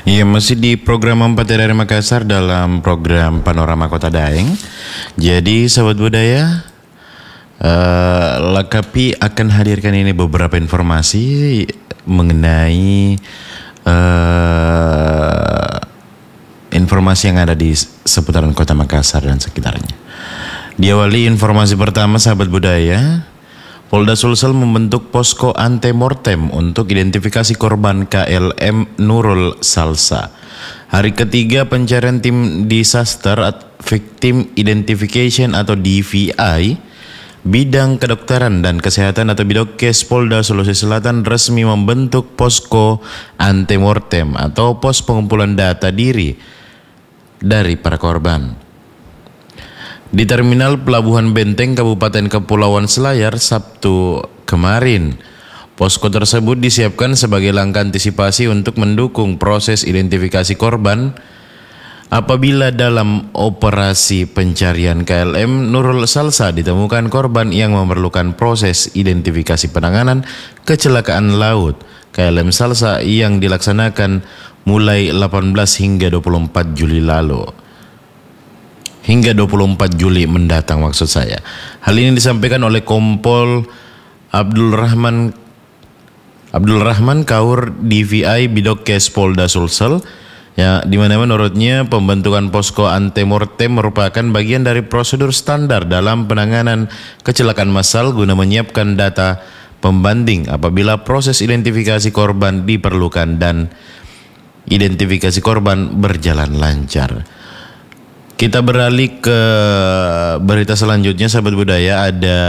Iya, masih di program 4 dari Makassar dalam program Panorama Kota Daeng. Jadi sahabat budaya, Lakapi akan hadirkan ini beberapa informasi mengenai informasi yang ada di seputaran Kota Makassar dan sekitarnya. Diawali informasi pertama sahabat budaya, Polda Sulsel membentuk posko antemortem untuk identifikasi korban KLM Nurul Salsa. Hari ketiga pencarian tim disaster victim identification atau DVI, bidang kedokteran dan kesehatan atau Bidokes Polda Sulawesi Selatan resmi membentuk posko antemortem atau pos pengumpulan data diri dari para korban. Di Terminal Pelabuhan Benteng Kabupaten Kepulauan Selayar Sabtu kemarin, posko tersebut disiapkan sebagai langkah antisipasi untuk mendukung proses identifikasi korban apabila dalam operasi pencarian KLM Nurul Salsa ditemukan korban yang memerlukan proses identifikasi penanganan kecelakaan laut KLM Salsa yang dilaksanakan mulai 18 hingga 24 Juli lalu. Hingga 24 Juli mendatang maksud saya. Hal ini disampaikan oleh Kompol Abdul Rahman Kaur DVI Bidokes Polda Sulsel, ya, di mana menurutnya pembentukan posko antemortem merupakan bagian dari prosedur standar dalam penanganan kecelakaan massal guna menyiapkan data pembanding apabila proses identifikasi korban diperlukan dan identifikasi korban berjalan lancar. Kita beralih ke berita selanjutnya sahabat budaya. Ada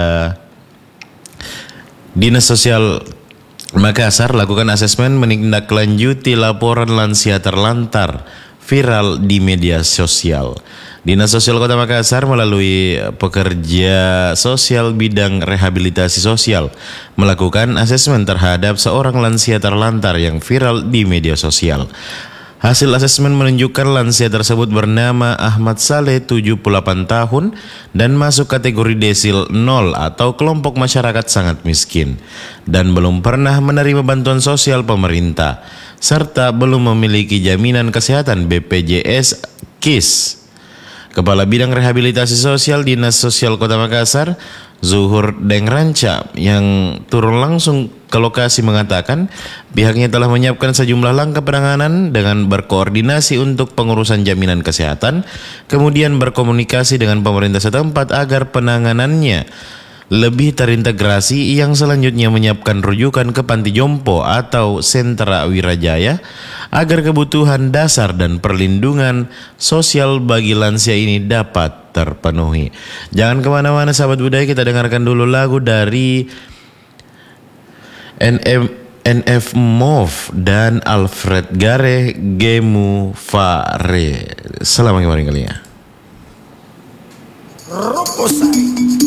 Dinas Sosial Makassar lakukan asesmen menindaklanjuti laporan lansia terlantar viral di media sosial. Dinas Sosial Kota Makassar melalui pekerja sosial bidang rehabilitasi sosial melakukan asesmen terhadap seorang lansia terlantar yang viral di media sosial. Hasil asesmen menunjukkan lansia tersebut bernama Ahmad Saleh, 78 tahun, dan masuk kategori desil 0 atau kelompok masyarakat sangat miskin, dan belum pernah menerima bantuan sosial pemerintah, serta belum memiliki jaminan kesehatan BPJS KIS. Kepala Bidang Rehabilitasi Sosial Dinas Sosial Kota Makassar, Zuhur Dengranca, yang turun langsung ke lokasi mengatakan pihaknya telah menyiapkan sejumlah langkah penanganan dengan berkoordinasi untuk pengurusan jaminan kesehatan, kemudian berkomunikasi dengan pemerintah setempat agar penanganannya lebih terintegrasi, yang selanjutnya menyiapkan rujukan ke Panti Jompo atau Sentra Wirajaya agar kebutuhan dasar dan perlindungan sosial bagi lansia ini dapat terpenuhi. Jangan kemana-mana sahabat budaya, kita dengarkan dulu lagu dari NF Move dan Alfred Gare Gemu Fare. Selamat kemarin kalian.